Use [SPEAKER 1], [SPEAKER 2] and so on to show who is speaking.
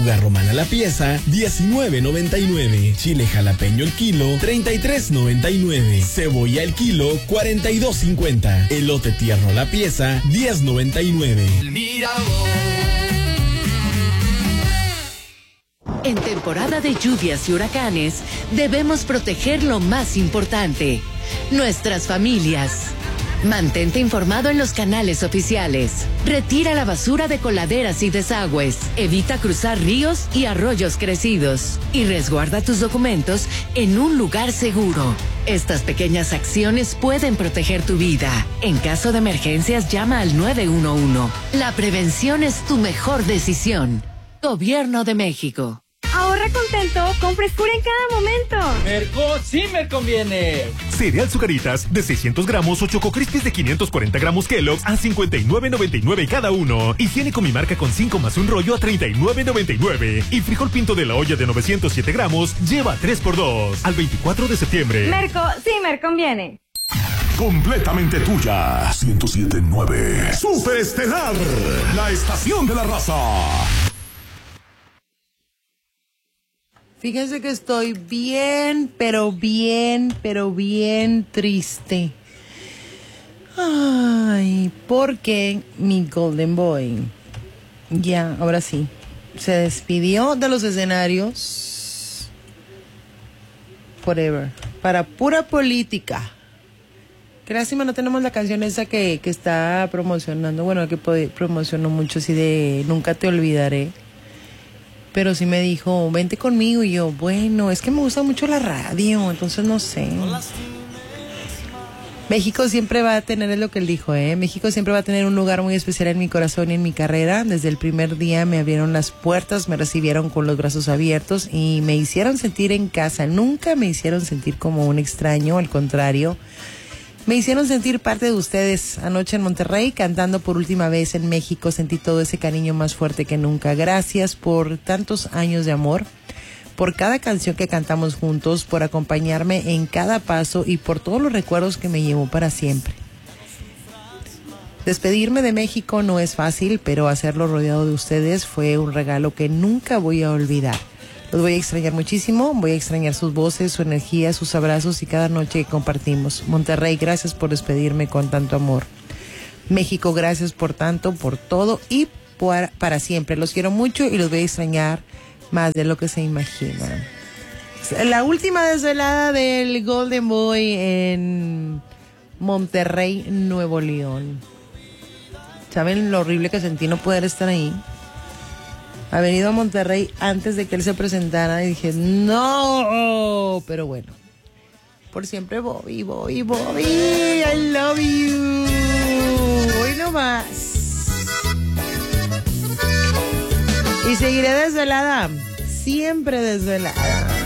[SPEAKER 1] Lechuga romana la pieza, $19.99. Chile jalapeño el kilo, $33.99. Cebolla el kilo, $42.50. Elote tierno la pieza, $10.99.
[SPEAKER 2] En temporada de lluvias y huracanes, debemos proteger lo más importante, nuestras familias. Mantente informado en los canales oficiales. Retira la basura de coladeras y desagües. Evita cruzar ríos y arroyos crecidos. Y resguarda tus documentos en un lugar seguro. Estas pequeñas acciones pueden proteger tu vida. En caso de emergencias, llama al 911. La prevención es tu mejor decisión. Gobierno de México.
[SPEAKER 3] Ahorra contento con frescura en cada momento.
[SPEAKER 4] Merco sí me conviene.
[SPEAKER 5] Cereal Zucaritas de 600 gramos o Choco Crispies de 540 gramos Kellogg's a $59.99 cada uno. Higiénico Mi Marca con 5 más un rollo a $39.99. Y frijol pinto de la olla de 907 gramos lleva 3x2 al 24 de septiembre.
[SPEAKER 3] Merco sí me conviene.
[SPEAKER 6] Completamente tuya. 107.9. Super Estelar. La estación de la raza.
[SPEAKER 7] Fíjense que estoy bien, pero bien triste. Ay, porque mi Golden Boy, ya, ahora sí, se despidió de los escenarios forever, para pura política. Qué lástima, no tenemos la canción esa que está promocionando, bueno, que promocionó mucho, así de Nunca te olvidaré. Pero sí me dijo, vente conmigo, y yo, bueno, es que me gusta mucho la radio, entonces no sé. México siempre va a tener, es lo que él dijo, México siempre va a tener un lugar muy especial en mi corazón y en mi carrera. Desde el primer día me abrieron las puertas, me recibieron con los brazos abiertos y me hicieron sentir en casa. Nunca me hicieron sentir como un extraño, al contrario. Me hicieron sentir parte de ustedes. Anoche en Monterrey, cantando por última vez en México, sentí todo ese cariño más fuerte que nunca. Gracias por tantos años de amor, por cada canción que cantamos juntos, por acompañarme en cada paso y por todos los recuerdos que me llevó para siempre. Despedirme de México no es fácil, pero hacerlo rodeado de ustedes fue un regalo que nunca voy a olvidar. Los voy a extrañar muchísimo, voy a extrañar sus voces, su energía, sus abrazos y cada noche que compartimos. Monterrey, gracias por despedirme con tanto amor. México, gracias por tanto, por todo y para siempre. Los quiero mucho y los voy a extrañar más de lo que se imaginan. La última desvelada del Golden Boy en Monterrey, Nuevo León. ¿Saben lo horrible que sentí no poder estar ahí? Haber ido a Monterrey antes de que él se presentara y dije, no, pero bueno, por siempre Bobby, I love you, hoy no más. Y seguiré desvelada, siempre desvelada.